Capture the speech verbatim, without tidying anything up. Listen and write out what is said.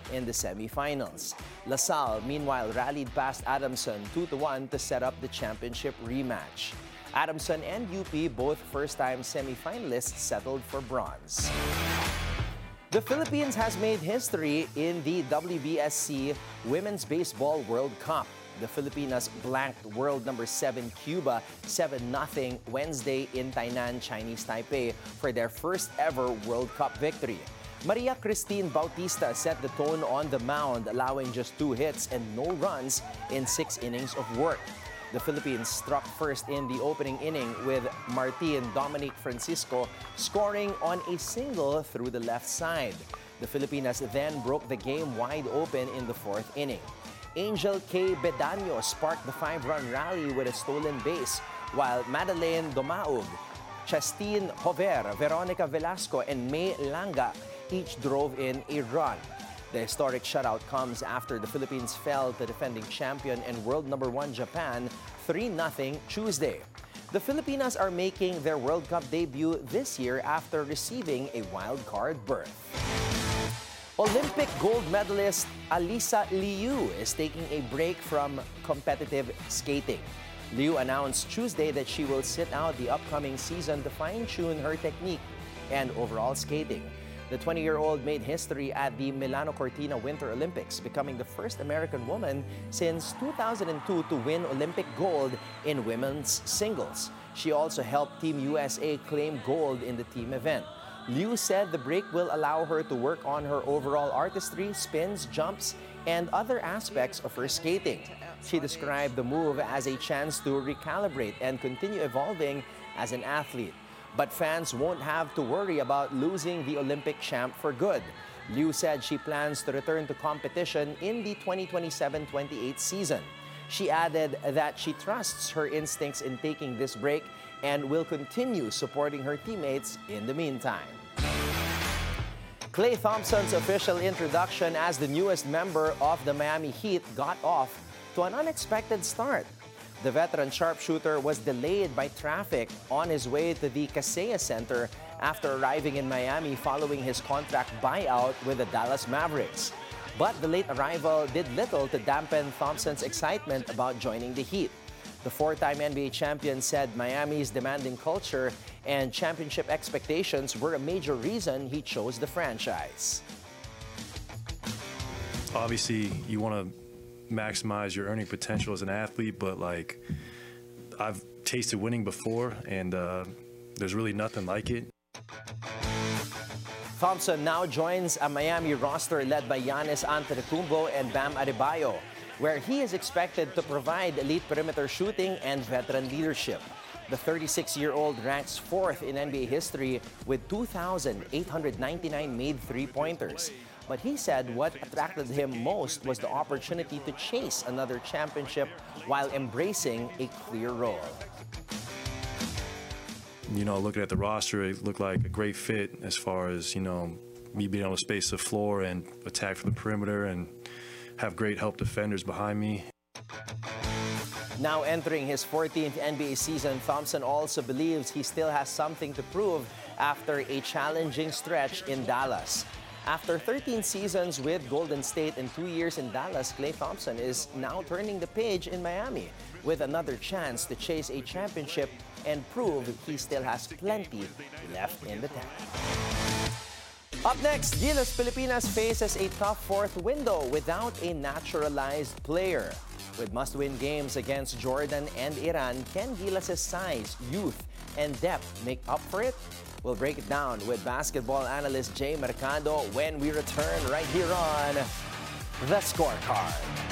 in the semifinals. LaSalle, meanwhile, rallied past Adamson two to one to set up the championship rematch. Adamson and U P, both first-time semifinalists, settled for bronze. The Philippines has made history in the W B S C Women's Baseball World Cup. The Filipinas blanked world number seven Cuba seven nothing Wednesday in Tainan, Chinese Taipei for their first ever World Cup victory. Maria Cristina Bautista set the tone on the mound, allowing just two hits and no runs in six innings of work. The Philippines struck first in the opening inning with Martin Dominic Francisco scoring on a single through the left side. The Filipinas then broke the game wide open in the fourth inning. Angel K. Bedaño sparked the five-run rally with a stolen base, while Madeleine Domaug, Chastine Hover, Veronica Velasco, and May Langa each drove in a run. The historic shutout comes after the Philippines fell to defending champion and world number one Japan three nothing Tuesday. The Filipinas are making their World Cup debut this year after receiving a wild card berth. Olympic gold medalist Alyssa Liu is taking a break from competitive skating. Liu announced Tuesday that she will sit out the upcoming season to fine-tune her technique and overall skating. The twenty-year-old made history at the Milano Cortina Winter Olympics, becoming the first American woman since two thousand two to win Olympic gold in women's singles. She also helped Team U S A claim gold in the team event. Liu said the break will allow her to work on her overall artistry, spins, jumps, and other aspects of her skating. She described the move as a chance to recalibrate and continue evolving as an athlete. But fans won't have to worry about losing the Olympic champ for good. Liu said she plans to return to competition in the twenty twenty-seven twenty-eight season. She added that she trusts her instincts in taking this break and will continue supporting her teammates in the meantime. Klay Thompson's official introduction as the newest member of the Miami Heat got off to an unexpected start. The veteran sharpshooter was delayed by traffic on his way to the Kaseya Center after arriving in Miami following his contract buyout with the Dallas Mavericks. But the late arrival did little to dampen Thompson's excitement about joining the Heat. The four-time N B A champion said Miami's demanding culture and championship expectations were a major reason he chose the franchise. Obviously, you want to maximize your earning potential as an athlete, but like I've tasted winning before, and uh, there's really nothing like it. Thompson now joins a Miami roster led by Giannis Antetokounmpo and Bam Adebayo, where he is expected to provide elite perimeter shooting and veteran leadership. The thirty-six-year-old ranks fourth in N B A history with two thousand eight hundred ninety-nine made three-pointers. But he said what attracted him most was the opportunity to chase another championship while embracing a clear role. You know, looking at the roster, it looked like a great fit as far as, you know, me being able to space the floor and attack from the perimeter and have great help defenders behind me. Now entering his fourteenth N B A season, Thompson also believes he still has something to prove after a challenging stretch in Dallas. After thirteen seasons with Golden State and two years in Dallas, Klay Thompson is now turning the page in Miami with another chance to chase a championship and prove he still has plenty left in the tank. Up next, Gilas Pilipinas faces a tough fourth window without a naturalized player. With must-win games against Jordan and Iran, can Gilas' size, youth, and depth make up for it? We'll break it down with basketball analyst Jay Mercado when we return right here on The Scorecard.